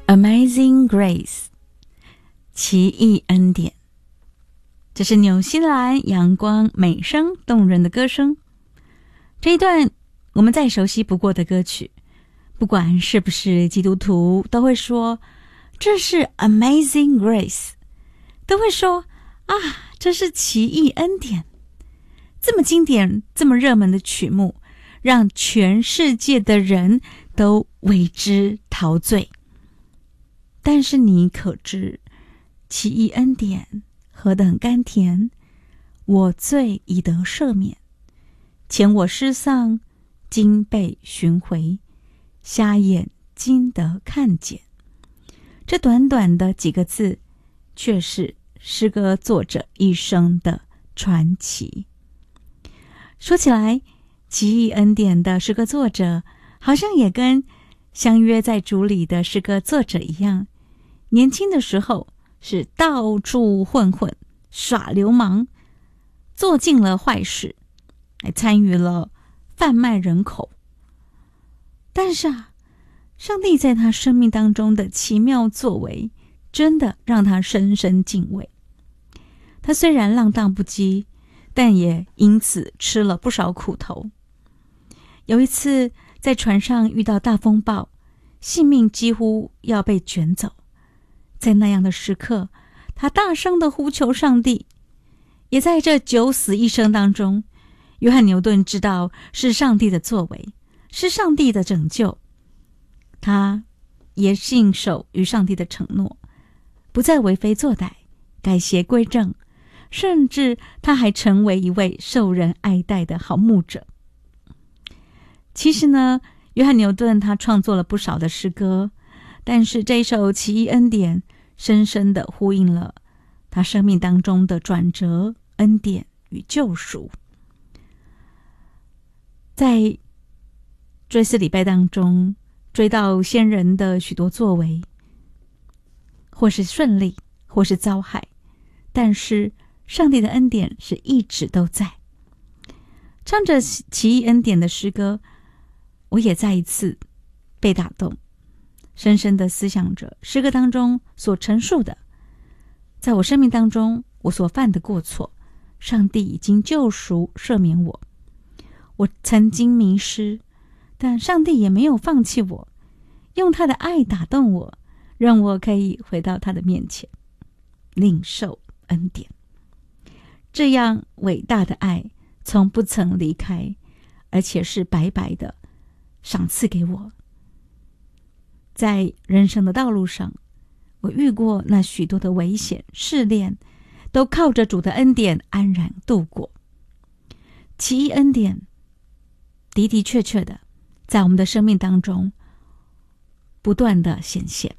Amazing Grace 奇异恩典，这是纽西兰阳光美声动人的歌声。这一段我们再熟悉不过的歌曲，不管是不是基督徒，都会说这是 Amazing Grace， 都会说啊，这是奇异恩典。这么经典这么热门的曲目，让全世界的人都为之陶醉。但是你可知奇异恩典何等甘甜，我罪已得赦免，前我失丧，今被寻回，瞎眼今得看见。这短短的几个字，却是诗歌作者一生的传奇。说起来，奇异恩典的诗歌作者好像也跟相约在主里的诗歌作者一样，年轻的时候是到处混混，耍流氓，做尽了坏事，还参与了贩卖人口。但是上帝在他生命当中的奇妙作为，真的让他深深敬畏。他虽然浪荡不羁，但也因此吃了不少苦头。有一次在船上遇到大风暴，性命几乎要被卷走。在那样的时刻，他大声地呼求上帝。也在这九死一生当中，约翰牛顿知道是上帝的作为，是上帝的拯救。他也信守与上帝的承诺，不再为非作歹，改邪归正，甚至他还成为一位受人爱戴的好牧者。其实呢，约翰牛顿他创作了不少的诗歌，但是这一首奇异恩典深深地呼应了他生命当中的转折、恩典与救赎。在追思礼拜当中，追悼先人的许多作为，或是顺利，或是遭害，但是上帝的恩典是一直都在。唱着奇异恩典的诗歌，我也再一次被打动，深深地思想着诗歌当中所陈述的，在我生命当中我所犯的过错，上帝已经救赎赦免我。我曾经迷失，但上帝也没有放弃我，用他的爱打动我，让我可以回到他的面前，领受恩典。这样伟大的爱从不曾离开，而且是白白的赏赐给我。在人生的道路上，我遇过那许多的危险试炼，都靠着主的恩典安然度过。奇异恩典的的确确的在我们的生命当中不断的显现。